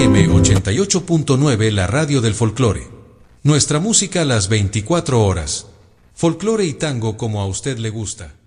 FM 88.9, la radio del folclore. Nuestra música las 24 horas. Folclore y tango como a usted le gusta.